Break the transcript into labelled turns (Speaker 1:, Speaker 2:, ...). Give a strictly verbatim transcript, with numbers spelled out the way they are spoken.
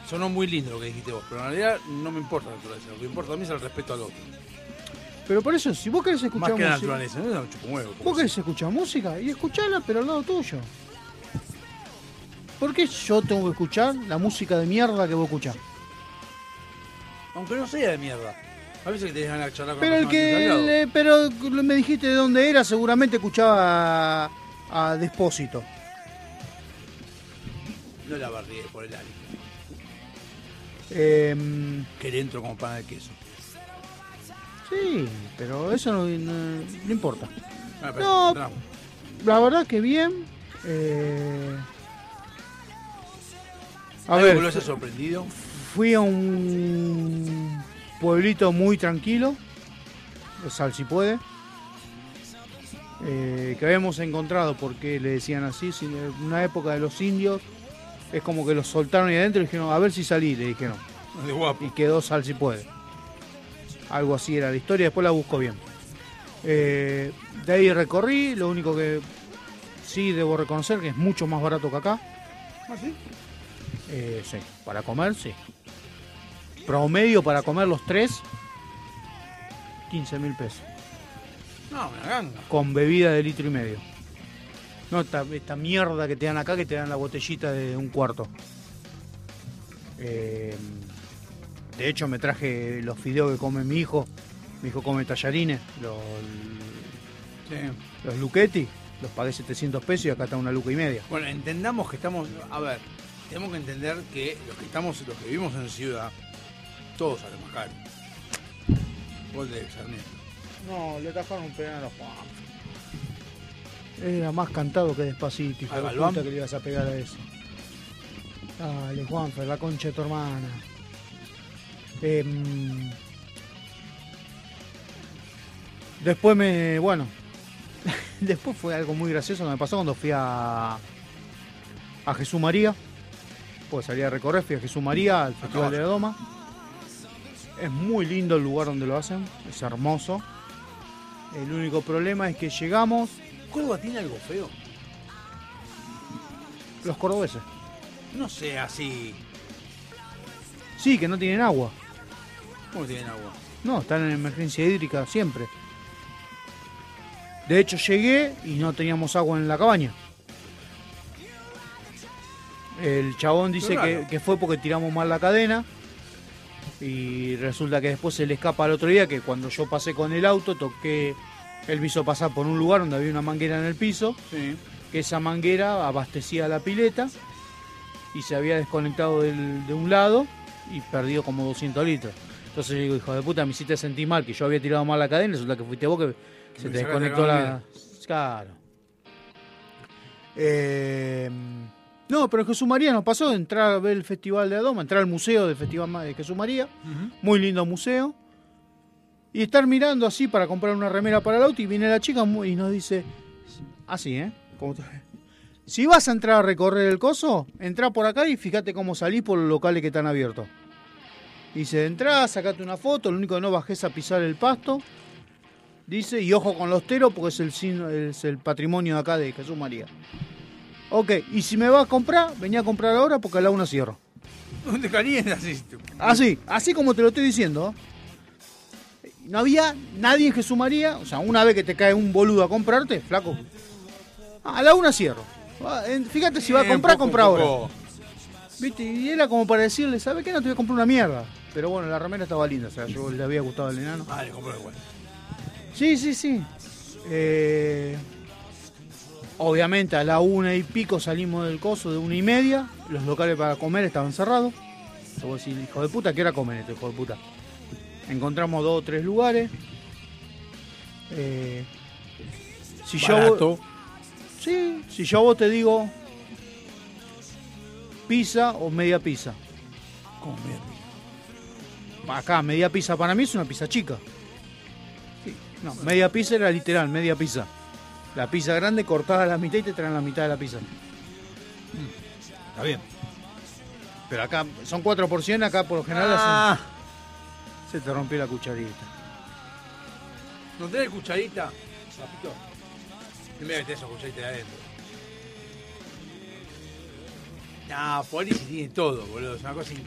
Speaker 1: sonó muy lindo lo que dijiste vos, pero en realidad no me importa la naturaleza. Lo que importa a mí es el respeto al otro.
Speaker 2: Pero por eso, si vos querés escuchar
Speaker 1: Más que la
Speaker 2: música,
Speaker 1: naturaleza, no es un chupomuevo.
Speaker 2: vos querés escuchar música y escuchala, pero al lado tuyo. ¿Por qué yo tengo que escuchar la música de mierda que vos escuchás?
Speaker 1: Aunque no sea de mierda. A veces que te dejan a charlar con
Speaker 2: Pero
Speaker 1: la
Speaker 2: el
Speaker 1: persona
Speaker 2: que,
Speaker 1: al lado.
Speaker 2: le- pero me dijiste de dónde era, seguramente escuchaba a, a Despósito.
Speaker 1: No la barrié por el área.
Speaker 2: Eh,
Speaker 1: Que le entro como pan de queso.
Speaker 2: sí, pero eso no, no- no importa.
Speaker 1: Ah, pero
Speaker 2: No,
Speaker 1: entramos.
Speaker 2: la verdad que bien. Eh, a
Speaker 1: ¿Algo
Speaker 2: ver,
Speaker 1: que lo haya sorprendido?
Speaker 2: fui a un pueblito muy tranquilo, Sal si puede, eh, que habíamos encontrado, porque le decían así, si en una época de los indios, es como que los soltaron ahí adentro y dijeron, a ver si salí, le dijeron,
Speaker 1: De guapo.
Speaker 2: y quedó Sal si puede. Algo así era la historia, después la busco bien. Eh, de ahí recorrí, lo único que sí debo reconocer que es mucho más barato que acá.
Speaker 1: ¿Ah, sí?
Speaker 2: Eh, sí, para comer, sí. Promedio para comer los tres, quince mil pesos.
Speaker 1: No, una ganga.
Speaker 2: Con bebida de litro y medio. No, esta, esta mierda que te dan acá, que te dan la botellita de un cuarto. Eh, de hecho, me traje los fideos que come mi hijo. Mi hijo come tallarines, los,
Speaker 1: Sí.
Speaker 2: los Luchetti. Los pagué setecientos pesos y acá está una luca y media.
Speaker 1: Bueno, entendamos que estamos... A ver, tenemos que entender que los que estamos, los que vivimos en ciudad, todos salen más caros. Gol de Sarmiento.
Speaker 2: No, le tajaron un penal a Juan. Era más cantado que Despacito, hijo
Speaker 1: ¿Al
Speaker 2: de
Speaker 1: Galván?
Speaker 2: puta, que le ibas a pegar a eso. Dale, Juanfer, la concha de tu hermana. Em, después me... Bueno. Después fue algo muy gracioso que me pasó cuando fui a... A Jesús María. Pues salí a recorrer, fui a Jesús María, al Festival de la Doma. Es muy lindo el lugar donde lo hacen, es hermoso. El único problema es que llegamos,
Speaker 1: ¿Córdoba tiene algo feo?
Speaker 2: los cordobeses.
Speaker 1: No sé, así...
Speaker 2: Sí, que no tienen agua.
Speaker 1: ¿Cómo tienen agua?
Speaker 2: No, están en emergencia hídrica siempre. De hecho llegué y no teníamos agua en la cabaña. El chabón dice
Speaker 1: Qué
Speaker 2: que,
Speaker 1: raro.
Speaker 2: que fue porque tiramos mal la cadena. Y resulta que después se le escapa al otro día que cuando yo pasé con el auto toqué, él me hizo pasar por un lugar donde había una manguera en el piso,
Speaker 1: Sí.
Speaker 2: que esa manguera abastecía la pileta y se había desconectado del- de un lado y perdió como doscientos litros. Entonces yo digo, hijo de puta, me hiciste sentir mal, que yo había tirado mal la cadena, resulta que fuiste vos que se
Speaker 1: Me
Speaker 2: te
Speaker 1: sacaste
Speaker 2: desconectó
Speaker 1: la
Speaker 2: la...
Speaker 1: manguera.
Speaker 2: Claro. Eh, No, pero Jesús María nos pasó de entrar a ver el Festival de Adoma, entrar al museo del Festival de Jesús María,
Speaker 1: Uh-huh.
Speaker 2: muy lindo museo, y estar mirando así para comprar una remera para el auto, y viene la chica muy- y nos dice, así, ¿eh? Como te- si vas a entrar a recorrer el coso, entrá por acá y fíjate cómo salís por los locales que están abiertos. Dice, entrá, sacate una foto, lo único que no bajes a pisar el pasto, dice, y ojo con los teros porque es el, signo- es el patrimonio de acá de Jesús María. Ok, y si me vas a comprar, venía a comprar ahora porque a la una cierro.
Speaker 1: No te calientas así.
Speaker 2: Así, así como te lo estoy diciendo. No había nadie en Jesús María, o sea, una vez que te cae un boludo a comprarte, flaco. A la una cierro. Ah, en- Fíjate si va a
Speaker 1: Eh,
Speaker 2: comprar,
Speaker 1: poco,
Speaker 2: compra ahora.
Speaker 1: poco.
Speaker 2: ¿Viste? Y era como para decirle, ¿sabes qué? No te voy a comprar una mierda. Pero bueno, la remera estaba linda, o sea, yo le había gustado el enano.
Speaker 1: Ah, le compré igual.
Speaker 2: Sí, sí, sí. Eh, obviamente a la una y pico salimos del coso, de una y media. Los locales para comer estaban cerrados. Yo voy a decir, hijo de puta, ¿qué hora comen este hijo de puta? Encontramos dos o tres lugares. Eh, si yo
Speaker 1: Barato.
Speaker 2: sí, si yo a vos te digo pizza o media pizza.
Speaker 1: ¿Cómo media pizza?
Speaker 2: Acá, media pizza para mí es una pizza chica. No, media pizza era literal, media pizza. La pizza grande cortada a la mitad y te traen la mitad de la pizza.
Speaker 1: Está bien.
Speaker 2: Pero acá son cuatro porciones, acá por lo general
Speaker 1: Ah,
Speaker 2: hacen- se te rompió la cucharita.
Speaker 1: ¿no tenés cucharita? Papito. No me metés esa cucharita de adentro. No, Poli tiene todo, boludo. Es una cosa increíble.